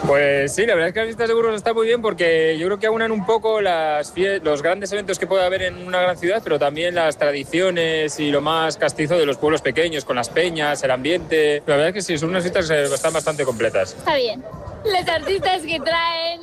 Pues sí, la verdad es que las fiestas de Burgos están muy bien porque yo creo que aunan un poco los grandes eventos que puede haber en una gran ciudad, pero también las tradiciones y lo más castizo de los pueblos pequeños, con las peñas, el ambiente. La verdad es que sí, son unas fiestas que están bastante completas. Está bien. Los artistas que traen